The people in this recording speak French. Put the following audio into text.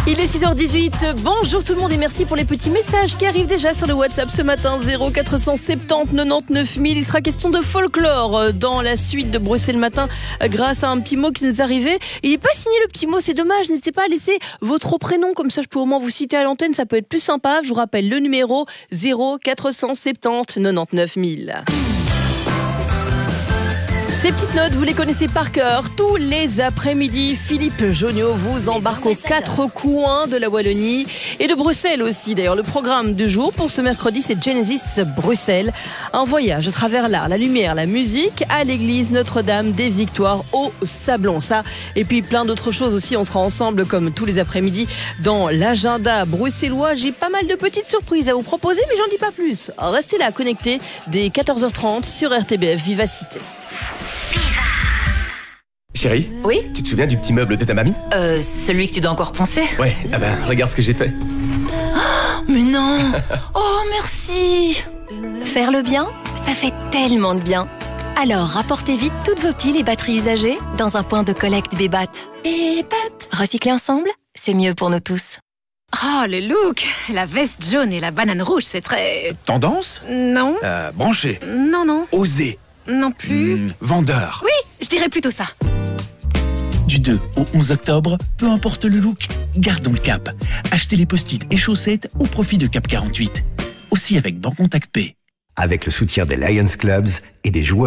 Il est 6h18, bonjour tout le monde et merci pour les petits messages qui arrivent déjà sur le WhatsApp ce matin, 0470 99 000. Il sera question de folklore dans la suite de Bruxelles Matin grâce à un petit mot qui nous est arrivé. Il n'est pas signé le petit mot, c'est dommage, n'hésitez pas à laisser votre prénom, comme ça je peux au moins vous citer à l'antenne, ça peut être plus sympa. Je vous rappelle le numéro 0470 99 000. Ces petites notes, vous les connaissez par cœur. Tous les après-midi, Philippe Jonio vous embarque aux quatre coins de la Wallonie et de Bruxelles aussi. D'ailleurs, le programme du jour pour ce mercredi, c'est Genesis Bruxelles. Un voyage à travers l'art, la lumière, la musique à l'église Notre-Dame des Victoires au Sablon. Ça, et puis plein d'autres choses aussi. On sera ensemble comme tous les après-midi dans l'agenda bruxellois. J'ai pas mal de petites surprises à vous proposer, mais j'en dis pas plus. Restez là, connectés dès 14h30 sur RTBF Vivacité. Chérie, Oui? tu te souviens du petit meuble de ta mamie? Celui que tu dois encore poncer? Ouais, ah ben, regarde ce que j'ai fait. Mais non! Oh, merci! Faire le bien, ça fait tellement de bien. Alors, rapportez vite toutes vos piles et batteries usagées dans un point de collecte Bébat. Recycler ensemble, c'est mieux pour nous tous. Oh, le look! La veste jaune et la banane rouge, c'est très... Tendance? Non, Branché. non, Osé. non plus. Vendeur. Oui, je dirais plutôt ça. Du 2 au 11 octobre, peu importe le look, gardons le cap. Achetez les post-it et chaussettes au profit de Cap 48. Aussi avec Bancontact P. Avec le soutien des Lions Clubs et des joueurs